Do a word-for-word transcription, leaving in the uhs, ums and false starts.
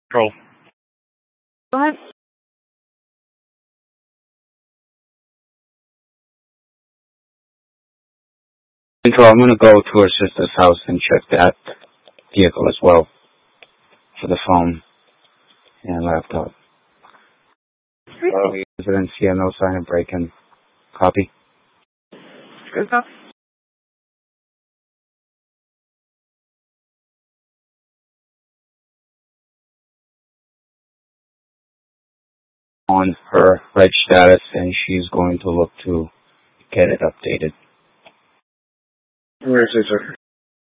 Control. Go ahead. Control, I'm going to go to her sister's house and check that vehicle as well for the phone and laptop. Uh, residents here, no sign of break-in. Copy. Good stuff. On her reg status, and she's going to look to get it updated. Where is it, sir?